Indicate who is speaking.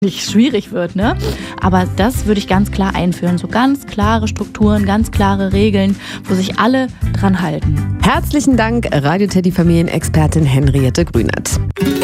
Speaker 1: schwierig wird, ne? Aber das würde ich ganz klar einführen. So ganz klare Strukturen, ganz klare Regeln, wo sich alle dran halten.
Speaker 2: Herzlichen Dank, Radio Teddy Familienexpertin Henriette Grünert.